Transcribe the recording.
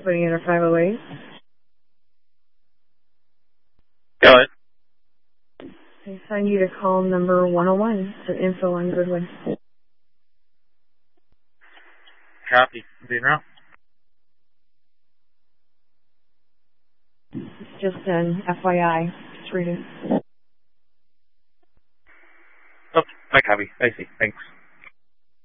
putting in a 508. Go ahead. I assign you to call number 101 to info on Goodwin. Copy. Being around. It's just an FYI. Just read it. Oh, I copy. I see. Thanks.